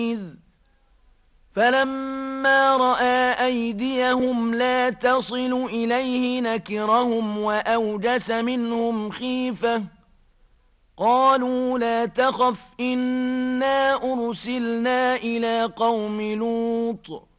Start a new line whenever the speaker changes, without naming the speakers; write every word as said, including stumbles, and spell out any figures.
فلما رأى أيديهم لا تصل إليه نكرهم وأوجس منهم خيفة قالوا لا تخف إنا أرسلنا إلى قوم لوط